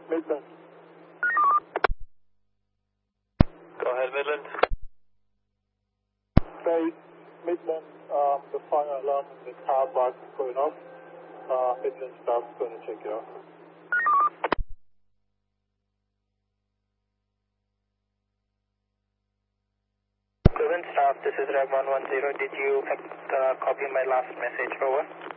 Midland. Go ahead, Midland. Base, Midland, the fire alarm in the car park is going off. Midland staff is going to check it out. Midland staff, this is Rev 110. Did you copy my last message? Over.